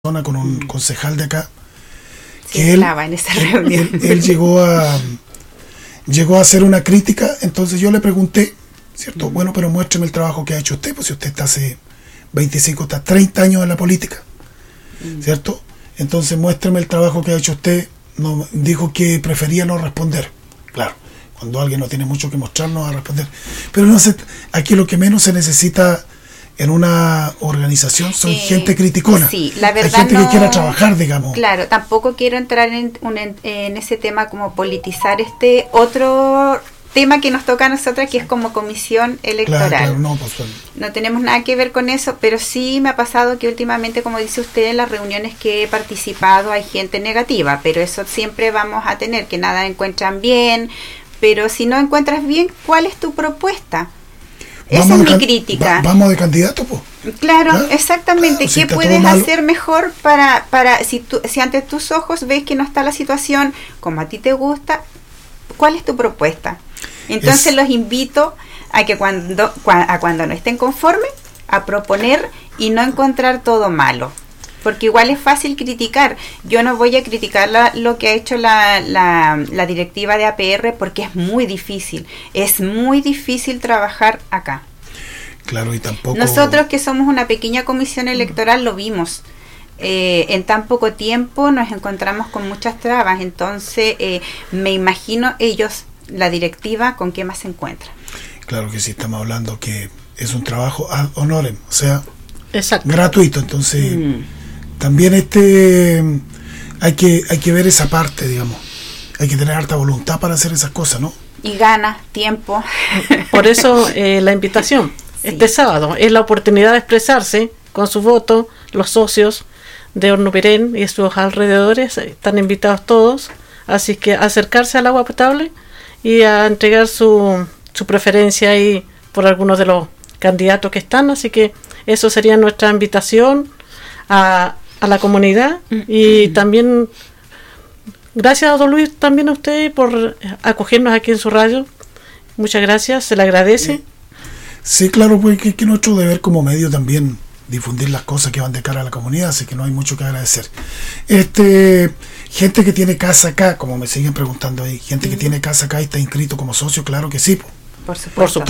con un concejal de acá, Sí, que estaba en esa reunión. él llegó a hacer una crítica. Entonces yo le pregunté, ¿cierto? Bueno, pero muéstreme el trabajo que ha hecho usted, pues si usted está hace 25, hasta 30 años en la política, ¿cierto? Entonces muéstreme el trabajo que ha hecho usted. No, dijo que prefería no responder. Claro, cuando alguien no tiene mucho que mostrar, no va a responder. Pero no sé, aquí lo que menos se necesita en una organización son gente criticona. Sí, la verdad, hay gente que quiera trabajar, digamos. Claro, tampoco quiero entrar en ese tema, como politizar este otro tema que nos toca a nosotras, que es como comisión electoral. Claro, no, pues, no tenemos nada que ver con eso, pero sí me ha pasado que últimamente, como dice usted, en las reuniones que he participado hay gente negativa, pero eso siempre vamos a tener, que nada encuentran bien, pero si no encuentras bien, ¿cuál es tu propuesta? Esa es mi crítica. Vamos de candidato, pues. Claro, exactamente. Claro, si ¿qué puedes hacer mejor para si ante tus ojos ves que no está la situación como a ti te gusta? ¿Cuál es tu propuesta? Entonces los invito a que cuando no estén conformes, a proponer y no encontrar todo malo. Porque igual es fácil criticar. Yo no voy a criticar lo que ha hecho la directiva de APR, porque es muy difícil. Es muy difícil trabajar acá. Claro, y tampoco... Nosotros, que somos una pequeña comisión electoral, lo vimos. En tan poco tiempo nos encontramos con muchas trabas. Entonces me imagino ellos, la directiva, con qué más se encuentran. Claro que sí, estamos hablando que es un trabajo ad honorem, o sea, exacto, gratuito. Entonces también hay que ver esa parte, digamos. Hay que tener harta voluntad para hacer esas cosas, ¿no? Y ganas, tiempo. Por eso la invitación. Sí. Este sábado es la oportunidad de expresarse con su voto. Los socios de Hornupirén y sus alrededores están invitados todos. Así que acercarse al agua potable y a entregar su preferencia ahí por algunos de los candidatos que están. Así que eso sería nuestra invitación a la comunidad. Y también gracias a don Luis, también a usted por acogernos aquí en su radio. Muchas gracias, se le agradece. Sí, claro, pues que nuestro deber como medio también difundir las cosas que van de cara a la comunidad, así que no hay mucho que agradecer. Gente que tiene casa acá, como me siguen preguntando ahí, gente que tiene casa acá y está inscrito como socio, claro que sí. Por supuesto.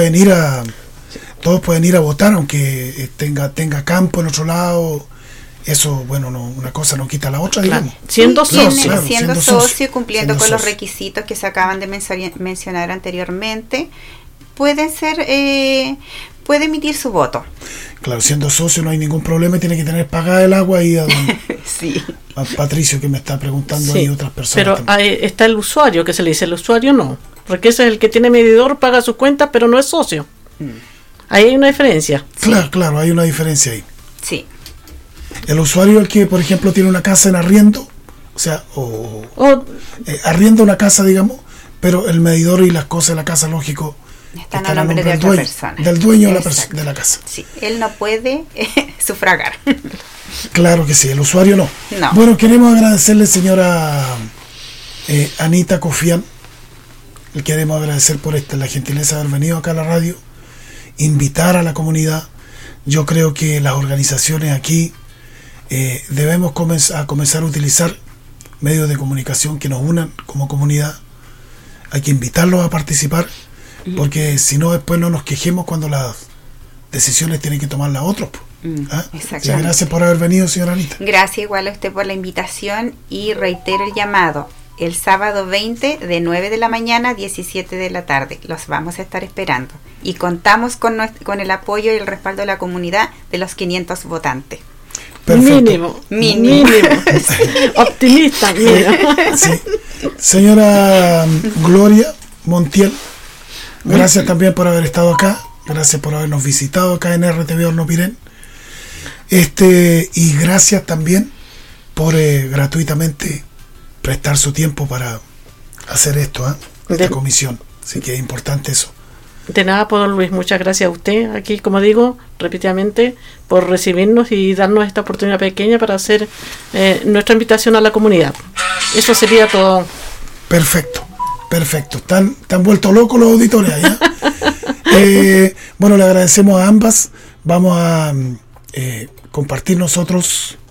Todos pueden ir a votar, aunque tenga campo en otro lado. Eso, bueno, no, una cosa no quita la otra, claro. Digamos. Siendo socio, cumpliendo con los requisitos que se acaban de mencionar anteriormente, puede emitir su voto. Claro, siendo socio no hay ningún problema, tiene que tener pagada el agua y a sí. A Patricio, que me está preguntando ahí otras personas. Pero ahí está el usuario, que se le dice, el usuario no, porque ese es el que tiene medidor, paga sus cuentas, pero no es socio. Ahí hay una diferencia. Claro, hay una diferencia ahí. Sí. El usuario, el que por ejemplo tiene una casa en arriendo, o sea, arrienda una casa, digamos, pero el medidor y las cosas de la casa, lógico, están a nombre de otra persona. Del dueño de la casa. Sí, él no puede sufragar. Claro que sí, el usuario no. No. Bueno, queremos agradecerle, señora Anita Cofián, le queremos agradecer por la gentileza de haber venido acá a la radio, invitar a la comunidad. Yo creo que las organizaciones aquí debemos comenzar a utilizar medios de comunicación que nos unan como comunidad. Hay que invitarlos a participar, porque si no, después no nos quejemos cuando las decisiones tienen que tomarlas otros. Exactamente. Gracias por haber venido, señora Anita. Gracias igual a usted por la invitación, y reitero el llamado: el sábado 20 de 9 de la mañana a 17 de la tarde. Los vamos a estar esperando y contamos con el apoyo y el respaldo de la comunidad, de los 500 votantes. Perfecto. Mínimo. Optimista. Sí. Señora Gloria Montiel, gracias también por haber estado acá, gracias por habernos visitado acá en RTV Hornupirén, y gracias también por gratuitamente prestar su tiempo para hacer esta comisión, así que es importante eso. De nada, por don Luis, muchas gracias a usted aquí, como digo, repetidamente, por recibirnos y darnos esta oportunidad pequeña para hacer nuestra invitación a la comunidad. Eso sería todo. Perfecto. Están vueltos locos los auditores allá. Bueno, le agradecemos a ambas. Vamos a compartir nosotros